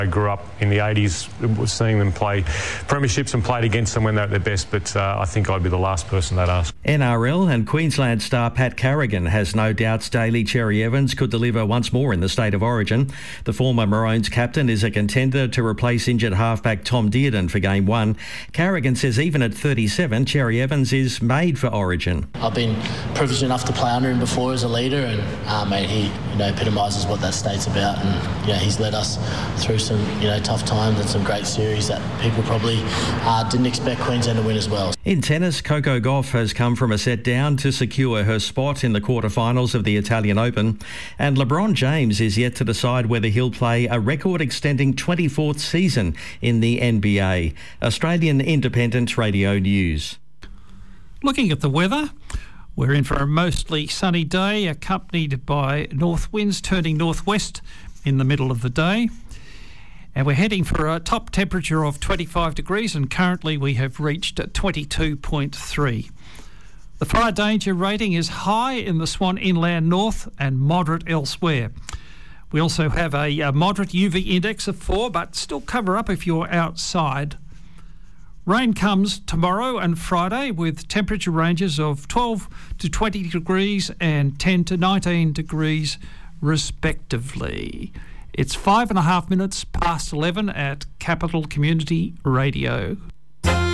I grew up in the 80s seeing them play premierships and played against them when they're at their best, but I think I'd be the last person they'd ask. NRL and Queensland star Pat Carrigan has no doubts Daly Cherry Evans could deliver once more in the State of Origin. The former Maroons captain is a contender to replace injured halfback Tom Dearden for Game 1. Carrigan says even at 37, Cherry Evans is made for Origin. I've been privileged enough to play under him before as a leader, and he epitomises what that state's about, and he's led us through some tough times and some great series that people probably didn't expect Queensland to win as well. In tennis, Coco Gauff has come from a set down to secure her spot in the quarterfinals of the Italian Open, and LeBron James is yet to decide whether he'll play a record-extending 24th season in the NBA. Australian Independent Radio News. Looking at the weather, we're in for a mostly sunny day, accompanied by north winds turning northwest in the middle of the day. And we're heading for a top temperature of 25 degrees, and currently we have reached 22.3. The fire danger rating is high in the Swan Inland North and moderate elsewhere. We also have a moderate UV index of 4, but still cover up if you're outside. Rain comes tomorrow and Friday with temperature ranges of 12 to 20 degrees and 10 to 19 degrees respectively. It's 5.5 minutes past 11 at Capital Community Radio.